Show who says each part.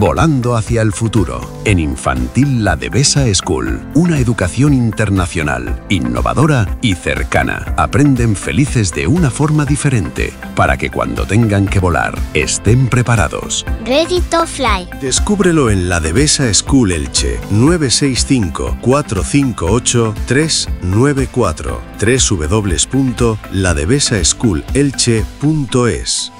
Speaker 1: Volando hacia el futuro. En Infantil La Devesa School. Una educación internacional, innovadora y cercana. Aprenden felices de una forma diferente, para que cuando tengan que volar, estén preparados.
Speaker 2: Ready to fly.
Speaker 3: Descúbrelo en La Devesa School Elche, 965-458-394, www.ladevesaschoolelche.es.